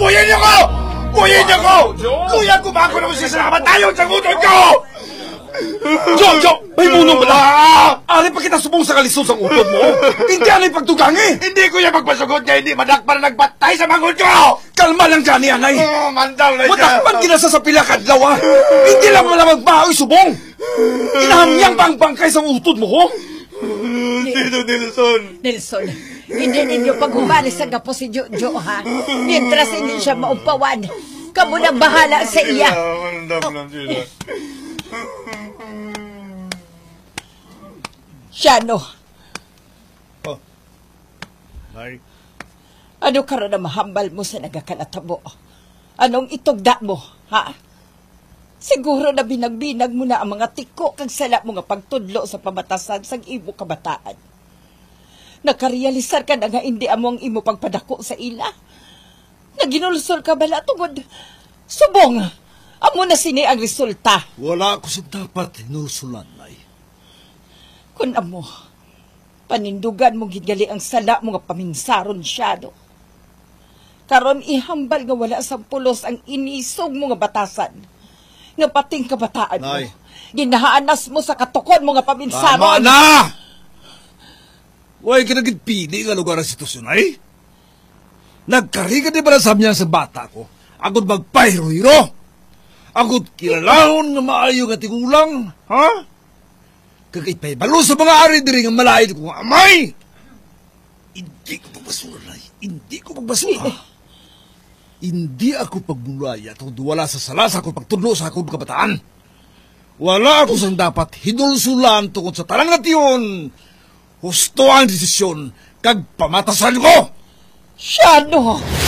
Buyin niyo ko! Buyin niyo ko! Kuya, kumako naman siya sa kamatayon sa utod ko! Jo! May munong bala! Ari pa kita subong sa kalisod sa utod mo! Hindi ano yung pagtugangi! Hindi ko yan magpasugod niya, hindi madakpan na nagbatay sa mangod ko! Kalma lang dyan, anay! Mandal na siya! Matakpan kinasa sa pilakadlaw, ha! Hindi lang mo lang magbaoy subong! Inahamyang pa ang bangkay sa utod mo, ho! Tito Nelson! Nelson, hindi ninyo paghumali sa gapo si Jojo, ha? Mientras hindi siya maupawan, kamu na bahala sa iya. Mandam lang sila. Shano, Nay? ano karon na mahambal mo sa nagakanatabo? Anong itugda mo, ha? Siguro na binagbinag mo na ang mga tiko kag sala mo nga pagtudlo sa pamatasan sang imo kabataan. Nakarealisar ka na nga hindi amo ang imo pagpadako sa ila. Naginulsol ka bala tungod. Subong, amo na sini ang resulta. Wala ako sa dapat hinulsulan, Nay. Kung amo, panindugan mo gigali ang sala mo nga paminsaron siya, no? Karon ihambal nga wala sa pulos ang inisog mo nga batasan. Nga pating kabataan mo. Nay. Ginahaanas mo sa katukon mo nga paminsaron. Tama na! Huwag kinagigpili nga lugar ang sitwasyon, Nay. Nagkariga di ba na sabi niya sa bata ko? Agod magpahiro-hiro. Agod kilalahon nga maayo nga tigulang. Ha? Kagay balo sa mga ari diri nga malahid ko nga amay! Hindi ko pagbasura, Nay. Hindi ko pagbasura. Hindi ako pagmulaya tungkol wala sa sala sa akong pagtudlo sa akong kabataan. Wala ako sang dapat hinulsulan tungkol sa talang natiyon. Husto ang desisyon kag pamatasan ko! Shano!